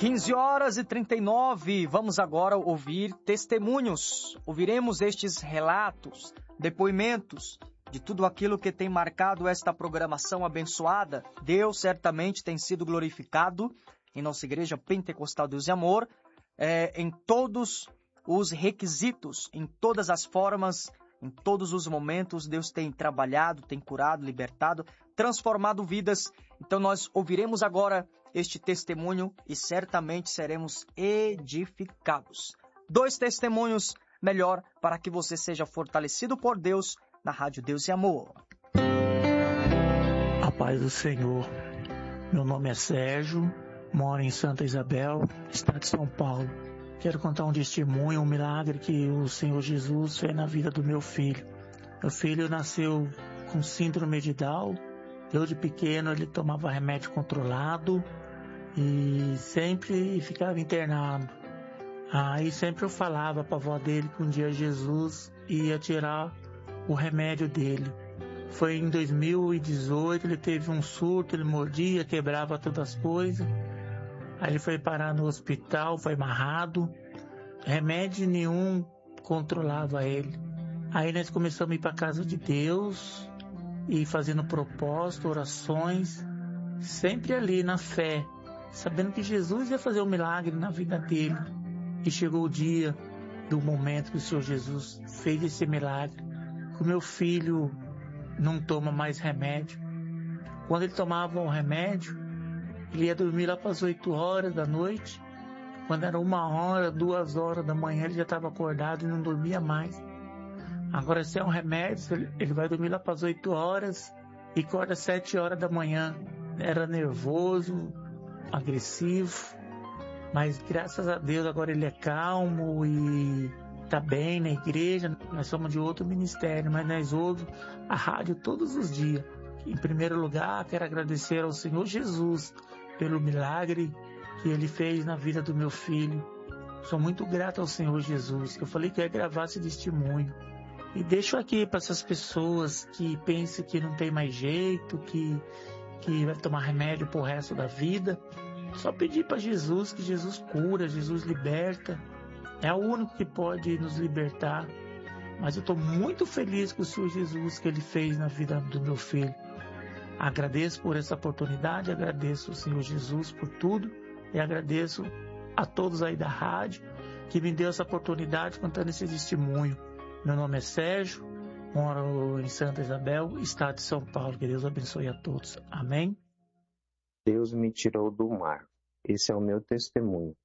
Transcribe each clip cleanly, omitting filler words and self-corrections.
15h39, vamos agora ouvir testemunhos. Ouviremos estes relatos, depoimentos de tudo aquilo que tem marcado esta programação abençoada. Deus certamente tem sido glorificado em nossa Igreja Pentecostal Deus e Amor, em todos os requisitos, em todas as formas, em todos os momentos. Deus tem trabalhado, tem curado, libertado, transformado vidas. Então nós ouviremos agora este testemunho e certamente seremos edificados. 2 testemunhos melhor para que você seja fortalecido por Deus na Rádio Deus e Amor. A paz do Senhor. Meu nome é Sérgio, moro em Santa Isabel, estado de São Paulo. Quero contar um testemunho, um milagre que o Senhor Jesus fez na vida do meu filho. Meu filho nasceu com síndrome de Down. Eu de pequeno ele tomava remédio controlado e sempre ficava internado. Aí sempre eu falava para a avó dele que um dia Jesus ia tirar o remédio dele. Foi em 2018, ele teve um surto, ele mordia, quebrava todas as coisas. Aí ele foi parar no hospital, foi amarrado. Remédio nenhum controlava ele. Aí nós começamos a ir para a casa de Deus e fazendo propósito, orações, sempre ali na fé, sabendo que Jesus ia fazer um milagre na vida dele. E chegou o dia do momento que o Senhor Jesus fez esse milagre, que o meu filho não toma mais remédio. Quando ele tomava um remédio, ele ia dormir lá para as 8 horas da noite. Quando era 1 hora, 2 horas da manhã, ele já estava acordado e não dormia mais. Agora, se é um remédio, ele vai dormir lá para as 8 horas e acorda às 7 horas da manhã. Era nervoso, agressivo, mas graças a Deus agora ele é calmo e está bem na igreja. Nós somos de outro ministério, mas nós ouvimos a rádio todos os dias. Em primeiro lugar, quero agradecer ao Senhor Jesus pelo milagre que Ele fez na vida do meu filho. Sou muito grato ao Senhor Jesus, que eu falei que ia gravar esse testemunho. E deixo aqui para essas pessoas que pensam que não tem mais jeito, que vai tomar remédio pro resto da vida. Só pedir para Jesus, que Jesus cura, Jesus liberta. É o único que pode nos libertar. Mas eu estou muito feliz com o Senhor Jesus que Ele fez na vida do meu filho. Agradeço por essa oportunidade, agradeço ao Senhor Jesus por tudo e agradeço a todos aí da rádio que me deu essa oportunidade contando esse testemunho. Meu nome é Sérgio, moro em Santa Isabel, estado de São Paulo. Que Deus abençoe a todos. Amém? Deus me tirou do mar. Esse é o meu testemunho.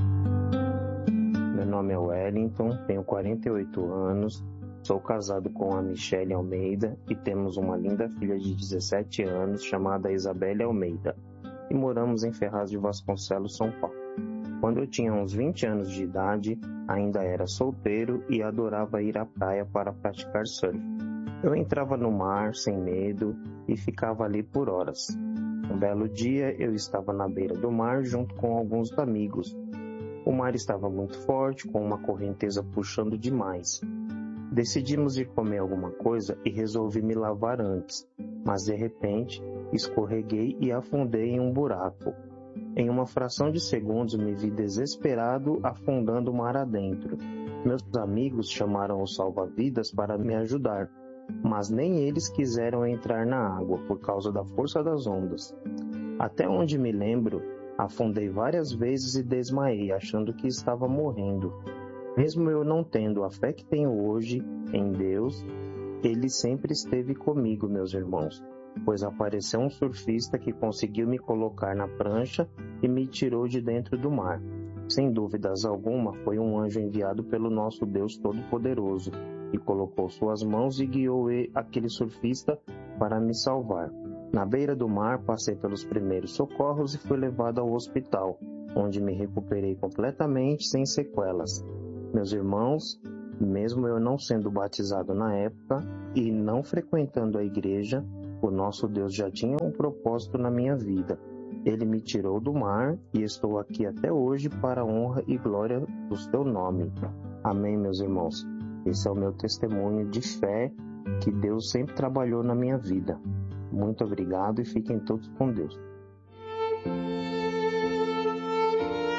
Meu nome é Wellington, tenho 48 anos, sou casado com a Michele Almeida e temos uma linda filha de 17 anos chamada Isabelle Almeida e moramos em Ferraz de Vasconcelos, São Paulo. Quando eu tinha uns 20 anos de idade, ainda era solteiro e adorava ir à praia para praticar surf. Eu entrava no mar sem medo e ficava ali por horas. Um belo dia eu estava na beira do mar junto com alguns amigos. O mar estava muito forte, com uma correnteza puxando demais. Decidimos ir comer alguma coisa e resolvi me lavar antes, mas de repente escorreguei e afundei em um buraco. Em uma fração de segundos me vi desesperado afundando o mar adentro. Meus amigos chamaram os salva-vidas para me ajudar, mas nem eles quiseram entrar na água por causa da força das ondas. Até onde me lembro, afundei várias vezes e desmaiei, achando que estava morrendo. Mesmo eu não tendo a fé que tenho hoje em Deus, Ele sempre esteve comigo, meus irmãos, pois apareceu um surfista que conseguiu me colocar na prancha e me tirou de dentro do mar. Sem dúvidas alguma, foi um anjo enviado pelo nosso Deus Todo-Poderoso, e colocou suas mãos e guiou aquele surfista para me salvar. Na beira do mar, passei pelos primeiros socorros e fui levado ao hospital, onde me recuperei completamente sem sequelas. Meus irmãos, mesmo eu não sendo batizado na época e não frequentando a igreja, o nosso Deus já tinha um propósito na minha vida. Ele me tirou do mar e estou aqui até hoje para a honra e glória do seu nome. Amém, meus irmãos. Esse é o meu testemunho de fé que Deus sempre trabalhou na minha vida. Muito obrigado e fiquem todos com Deus.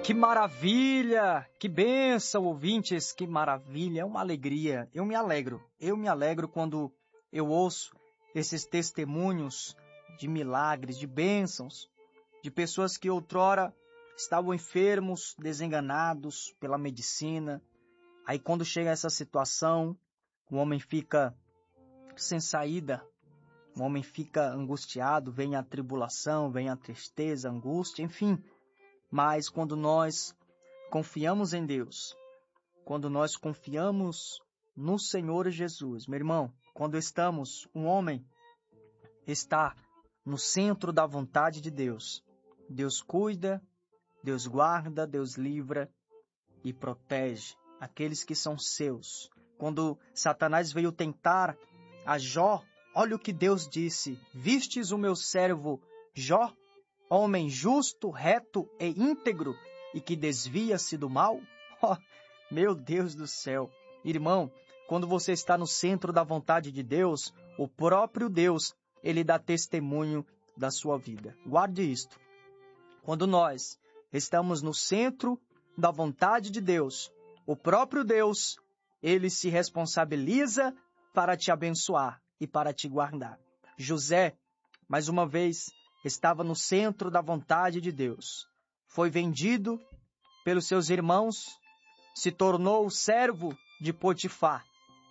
Que maravilha, que bênção, ouvintes, que maravilha, é uma alegria. Eu me alegro quando eu ouço esses testemunhos de milagres, de bênçãos, de pessoas que outrora estavam enfermos, desenganados pela medicina. Aí quando chega essa situação, o homem fica sem saída, o homem fica angustiado, vem a tribulação, vem a tristeza, a angústia, enfim. Mas quando nós confiamos em Deus, quando nós confiamos no Senhor Jesus, meu irmão, quando um homem está no centro da vontade de Deus, Deus cuida, Deus guarda, Deus livra e protege aqueles que são seus. Quando Satanás veio tentar a Jó, olha o que Deus disse: vistes o meu servo Jó, homem justo, reto e íntegro, e que desvia-se do mal? Oh, meu Deus do céu! Irmão, quando você está no centro da vontade de Deus, o próprio Deus, ele dá testemunho da sua vida. Guarde isto. Quando nós estamos no centro da vontade de Deus, o próprio Deus, ele se responsabiliza para te abençoar e para te guardar. José, mais uma vez, estava no centro da vontade de Deus. Foi vendido pelos seus irmãos, se tornou servo de Potifar.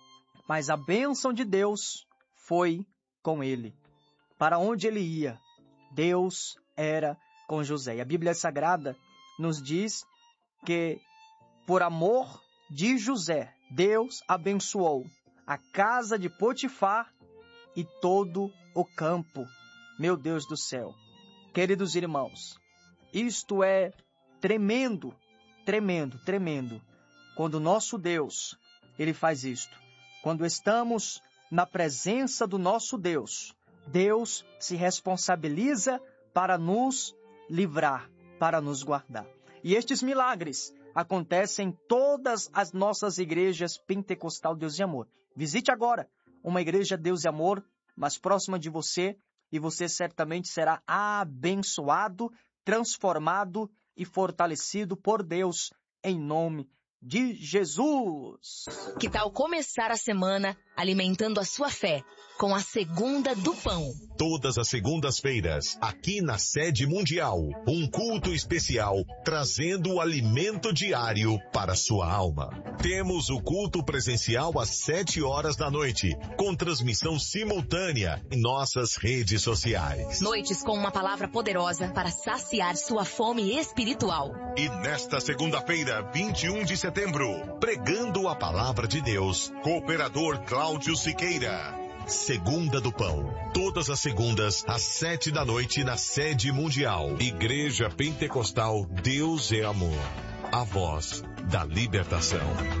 Mas a bênção de Deus foi com ele. Para onde ele ia, Deus era com José. E a Bíblia Sagrada nos diz que, por amor de José, Deus abençoou a casa de Potifar e todo o campo. Meu Deus do céu, queridos irmãos, isto é tremendo, tremendo, tremendo. Quando o nosso Deus, ele faz isto. Quando estamos na presença do nosso Deus, Deus se responsabiliza para nos livrar, para nos guardar. E estes milagres acontecem em todas as nossas igrejas Pentecostal Deus e Amor. Visite agora uma igreja Deus e Amor mais próxima de você, e você certamente será abençoado, transformado e fortalecido por Deus, em nome de Jesus. Que tal começar a semana alimentando a sua fé com a Segunda do Pão? Todas as segundas-feiras, aqui na Sede Mundial, um culto especial trazendo o alimento diário para sua alma. Temos o culto presencial às 7h da noite, com transmissão simultânea em nossas redes sociais. Noites com uma palavra poderosa para saciar sua fome espiritual. E nesta segunda-feira, 21 de setembro, pregando a palavra de Deus, cooperador Cláudio Siqueira. Segunda do Pão, todas as segundas, às 7 da noite, na Sede Mundial. Igreja Pentecostal Deus é Amor, a voz da libertação.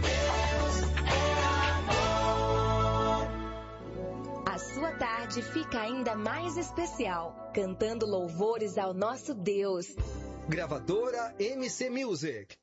A sua tarde fica ainda mais especial, cantando louvores ao nosso Deus. Gravadora MC Music.